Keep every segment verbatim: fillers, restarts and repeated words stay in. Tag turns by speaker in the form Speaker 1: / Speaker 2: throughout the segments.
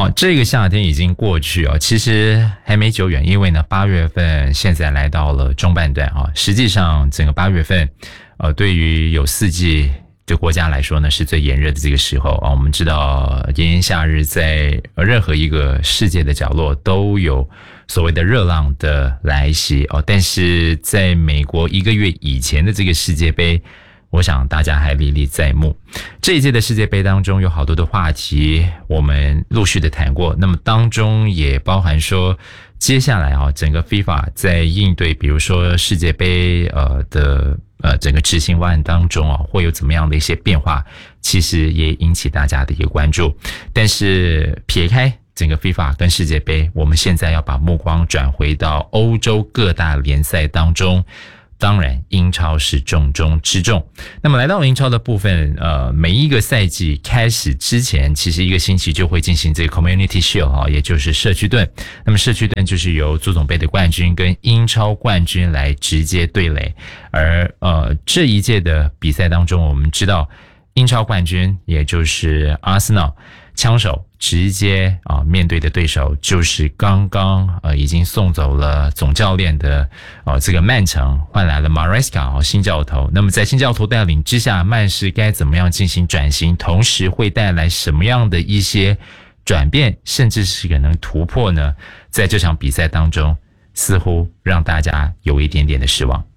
Speaker 1: 好，这个夏天已经过去哦，其实还没久远，因为呢，八月份现在来到了中半段啊。实际上，整个八月份，呃，对于有四季的国家来说呢，是最炎热的这个时候啊。我们知道，炎炎夏日在任何一个世界的角落都有所谓的热浪的来袭哦。但是在美国一个月以前的这个世界杯，我想大家还历历在目。这一届的世界杯当中有好多的话题我们陆续的谈过，那么当中也包含说接下来啊，整个 FIFA 在应对比如说世界杯呃的呃整个执行方案当中啊，会有怎么样的一些变化，其实也引起大家的一个关注。但是撇开整个 FIFA 跟世界杯，我们现在要把目光转回到欧洲各大联赛当中。当然英超是重中之重。那么来到英超的部分，呃，每一个赛季开始之前，其实一个星期就会进行这个 Community Shield 啊，也就是社区盾。那么社区盾就是由足总杯的冠军跟英超冠军来直接对垒。而呃这一届的比赛当中，我们知道英超冠军也就是阿森纳枪手直接啊面对的对手就是刚刚呃已经送走了总教练的呃这个曼城，换来了马瑞斯卡啊新教头。那么在新教头带领之下，曼市该怎么样进行转型，同时会带来什么样的一些转变，甚至是可能突破呢？在这场比赛当中，似乎让大家有一点点的失望。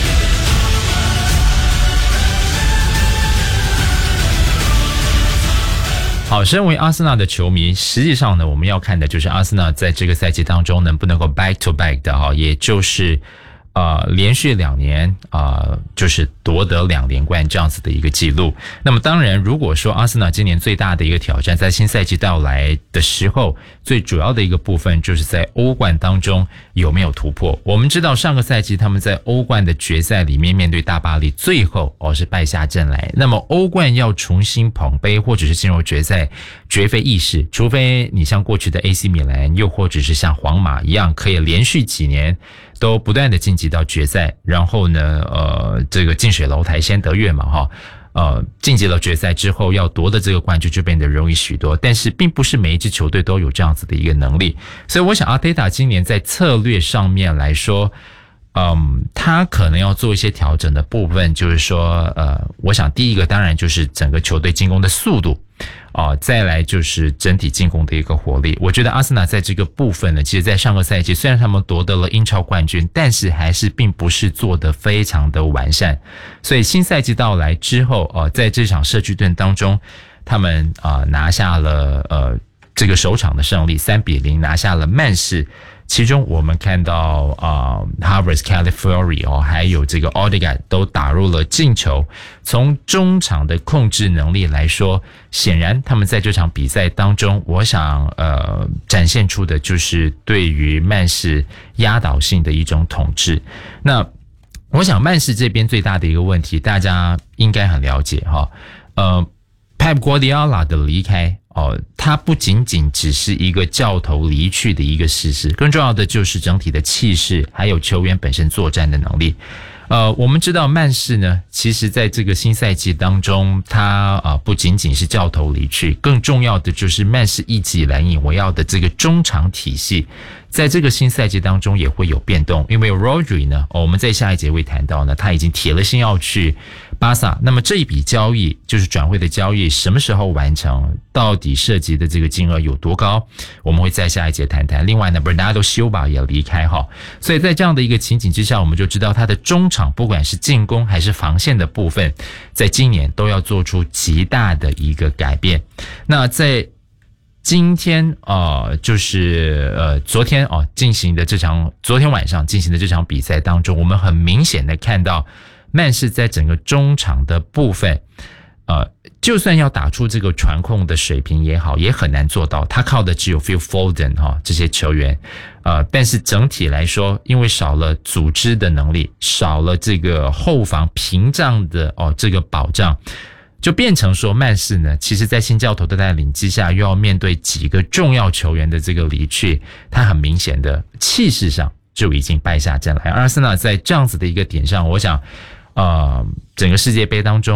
Speaker 1: 好，身为阿森纳的球迷，实际上呢，我们要看的就是阿森纳在这个赛季当中能不能够 back to back 的哈，也就是呃连续两年啊、呃，就是夺得两连冠这样子的一个记录。那么当然，如果说阿森纳今年最大的一个挑战，在新赛季到来的时候，最主要的一个部分就是在欧冠当中有没有突破。我们知道上个赛季他们在欧冠的决赛里面面对大巴黎，最后哦是败下阵来。那么欧冠要重新捧杯或者是进入决赛，绝非易事，除非你像过去的 A C 米兰，又或者是像皇马一样，可以连续几年都不断的晋级到决赛，然后呢，呃，这个近水楼台先得月嘛，哈，呃，晋级了决赛之后，要夺的这个冠军就变得容易许多。但是，并不是每一支球队都有这样子的一个能力，所以我想阿特塔今年在策略上面来说，嗯，他可能要做一些调整的部分，就是说，呃，我想第一个当然就是整个球队进攻的速度。哦，再来就是整体进攻的一个火力。我觉得阿森纳在这个部分呢，其实在上个赛季虽然他们夺得了英超冠军，但是还是并不是做得非常的完善。所以新赛季到来之后，呃，在这场社区盾当中，他们啊、呃、拿下了呃这个首场的胜利，三比零拿下了曼市。其中我们看到啊、呃、Havertz、Calafiori 哦，还有这个 Odegaard 都打入了进球。从中场的控制能力来说，显然他们在这场比赛当中，我想呃展现出的就是对于曼市压倒性的一种统治。那我想曼市这边最大的一个问题，大家应该很了解哈，呃 Pep Guardiola 的离开。哦，它不仅仅只是一个教头离去的一个事实，更重要的就是整体的气势，还有球员本身作战的能力。呃，我们知道曼市呢，其实在这个新赛季当中，它啊、呃、不仅仅是教头离去，更重要的就是曼市一直以来引围绕的这个中场体系，在这个新赛季当中也会有变动。因为 Rodri 呢、哦，我们在下一节会谈到呢，他已经铁了心要去巴萨。那么这一笔交易就是转会的交易，什么时候完成？到底涉及的这个金额有多高？我们会在下一节谈谈。另外呢 ，Bernardo Silva 也离开哈，所以在这样的一个情景之下，我们就知道他的中场不管是进攻还是防线的部分，在今年都要做出极大的一个改变。那在今天呃，就是呃昨天哦、呃、进行的这场，昨天晚上进行的这场比赛当中，我们很明显的看到曼市在整个中场的部分。呃，就算要打出这个传控的水平也好，也很难做到。他靠的只有 Phil Foden 哈、哦、这些球员，呃，但是整体来说，因为少了组织的能力，少了这个后防屏障的哦这个保障，就变成说曼市呢，其实在新教头的带领之下，又要面对几个重要球员的这个离去，他很明显的气势上就已经败下阵来。阿森纳在这样子的一个点上，我想，呃，整个世界杯当中。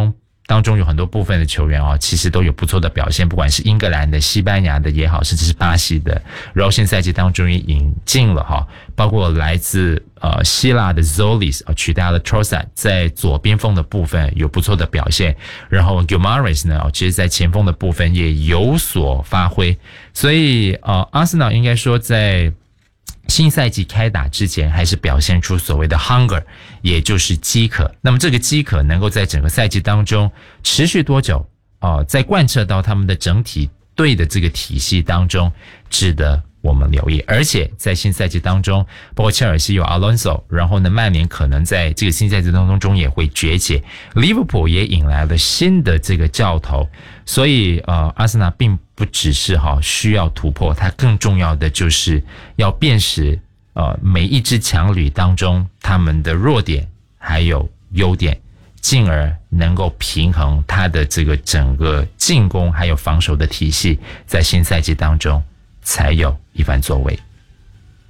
Speaker 1: 当中有很多部分的球员哦，其实都有不错的表现，不管是英格兰的、西班牙的也好，甚至是巴西的。然后新赛季当中也引进了哈，包括来自呃希腊的 Zolis 啊，取代了 Trossard， 在左边锋的部分有不错的表现。然后 Guimaraes 呢，其实在前锋的部分也有所发挥。所以呃，阿森纳应该说在新赛季开打之前还是表现出所谓的 hunger， 也就是饥渴。那么这个饥渴能够在整个赛季当中持续多久呃，在贯彻到他们的整体队的这个体系当中，值得我们留意。而且在新赛季当中，包括切尔西有 Alonso， 然后呢曼联可能在这个新赛季当中也会崛起，利物浦也引来了新的这个教头。所以呃，阿森纳并不只是哈需要突破，它更重要的就是要辨识呃每一支强旅当中他们的弱点还有优点，进而能够平衡它的这个整个进攻还有防守的体系，在新赛季当中才有一番作为。